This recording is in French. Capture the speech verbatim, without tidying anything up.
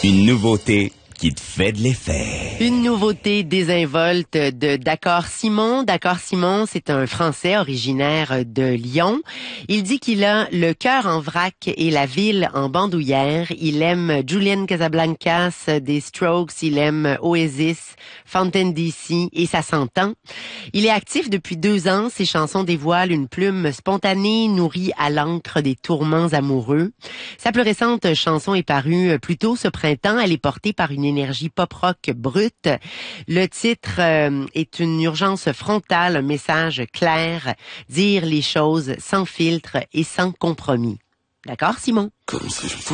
Une nouveauté qui te fait de l'effet. Une nouveauté désinvolte de D'accord Simon. D'accord Simon, c'est un Français originaire de Lyon. Il dit qu'il a le cœur en vrac et la ville en bandoulière. Il aime Julian Casablancas des Strokes, il aime Oasis, Fountain D C et ça s'entend. Il est actif depuis deux ans. Ses chansons dévoilent une plume spontanée nourrie à l'encre des tourments amoureux. Sa plus récente chanson est parue plus tôt ce printemps. Elle est portée par une énergie pop-rock brute. Le titre euh, est une urgence frontale, un message clair, dire les choses sans filtre et sans compromis. D'accord, Simon? Comme si je